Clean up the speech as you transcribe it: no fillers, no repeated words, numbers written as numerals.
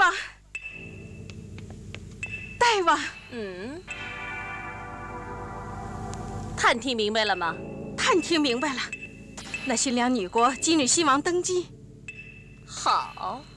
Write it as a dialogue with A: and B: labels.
A: 王，大王，
B: 探听明白了吗？
A: 探听明白了。那新娘女国今日新王登基。
B: 好。